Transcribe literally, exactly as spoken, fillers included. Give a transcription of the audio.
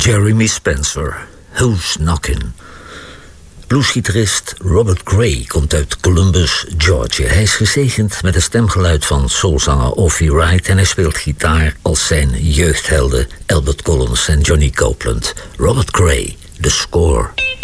Jeremy Spencer, Who's Knockin'? Bluesgitarist Robert Gray komt uit Columbus, Georgia. Hij is gezegend met het stemgeluid van soulzanger Offie Wright en hij speelt gitaar als zijn jeugdhelden Albert Collins en Johnny Copeland. Robert Gray, The Score.